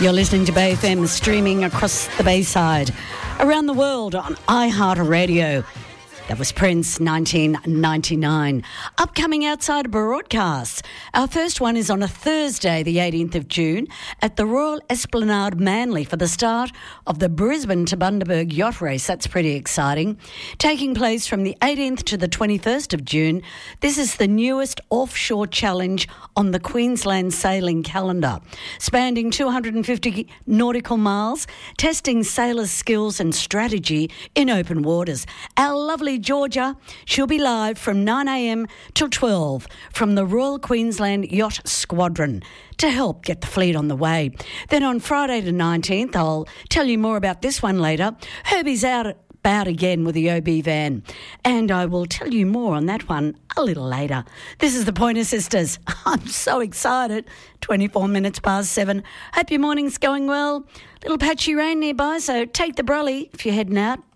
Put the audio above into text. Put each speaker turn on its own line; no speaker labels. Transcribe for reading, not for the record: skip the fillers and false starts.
You're listening to Bay FM, streaming across the Bayside, around the world on iHeartRadio. That was Prince, 1999. Upcoming outside broadcasts. Our first one is on a Thursday, the 18th of June, at the Royal Esplanade, Manly, for the start of the Brisbane to Bundaberg Yacht Race. That's pretty exciting. Taking place from the 18th to the 21st of June, this is the newest offshore challenge on the Queensland sailing calendar, spanning 250 nautical miles, testing sailors' skills and strategy in open waters. Our lovely Georgia, she'll be live from 9 a.m. till 12 from the Royal Queensland Yacht Squadron to help get the fleet on the way. Then on Friday the 19th, I'll tell you more about this one later, Herbie's out about again with the OB van, and I will tell you more on that one a little later. This is the Pointer Sisters. I'm so excited. 24 minutes past 7. Hope your morning's going well. Little patchy rain nearby, so take the brolly if you're heading out.